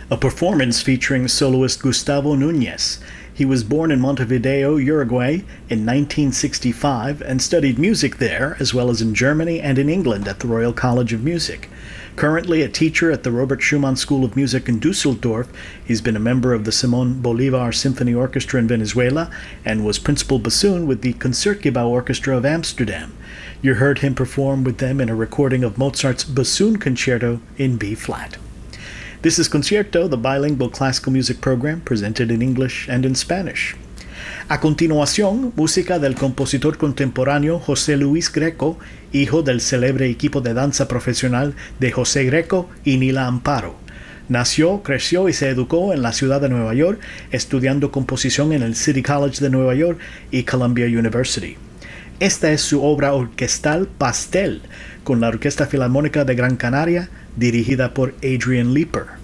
a performance featuring soloist Gustavo Nunez. He was born in Montevideo, Uruguay in 1965 and studied music there, as well as in Germany and in England at the Royal College of Music. Currently a teacher at the Robert Schumann School of Music in Dusseldorf, he's been a member of the Simon Bolivar Symphony Orchestra in Venezuela and was principal bassoon with the Concertgebouw Orchestra of Amsterdam. You heard him perform with them in a recording of Mozart's Bassoon Concerto in B-flat. This is Concierto, the bilingual classical music program presented in English and in Spanish. A continuación, música del compositor contemporáneo José Luis Greco, hijo del célebre equipo de danza profesional de José Greco y Nila Amparo. Nació, creció y se educó en la ciudad de Nueva York, estudiando composición en el City College de Nueva York y Columbia University. Esta es su obra orquestal Pastel, con la Orquesta Filarmónica de Gran Canaria, dirigida por Adrian Leeper.